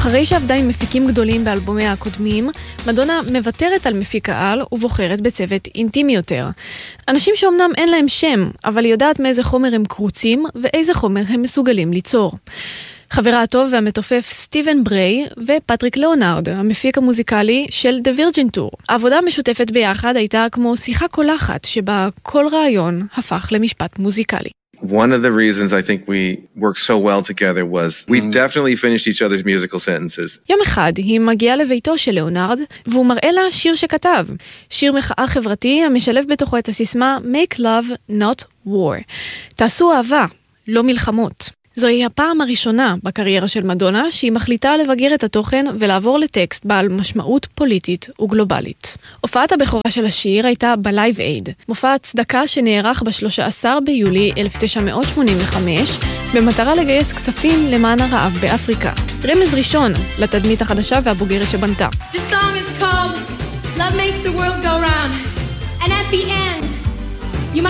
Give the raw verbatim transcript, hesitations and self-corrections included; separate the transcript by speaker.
Speaker 1: אחרי שעבדה עם מפיקים גדולים באלבומיה הקודמים, מדונה מוותרת על מפיק העל ובוחרת בצוות אינטימי יותר. אנשים שאומנם אין להם שם, אבל היא יודעת מאיזה חומר הם קרוצים ואיזה חומר הם מסוגלים ליצור. חברה הטוב והמתופף סטיבן בריי ופטריק ליאונרד, המפיק המוזיקלי של The Virgin Tour. העבודה המשותפת ביחד הייתה כמו שיחה קולחת, שבה כל רעיון הפך למשפט מוזיקלי.
Speaker 2: One of the reasons I think we worked so well together was we definitely finished each other's musical sentences.
Speaker 1: יום אחד היא מגיעה לביתו של ליאונרד, והוא מראה לה שיר שכתב. שיר מחאה חברתי המשלב בתוכו את הסיסמה Make love, not war. תעשו אהבה, לא מלחמות. זוהי הפעם הראשונה בקריירה של מדונה שהיא מחליטה לבגר את התוכן ולעבור לטקסט בעל משמעות פוליטית וגלובלית. הופעת הבכורה של השיר הייתה בלייב אייד, מופע צדקה שנערך ב-שלושה עשר ביולי אלף תשע מאות שמונים וחמש במטרה לגייס כספים למען הרעב באפריקה. רמז ראשון לתדמית החדשה והבוגרת שבנתה.
Speaker 3: The song is called Love Makes the World Go Round, and at the end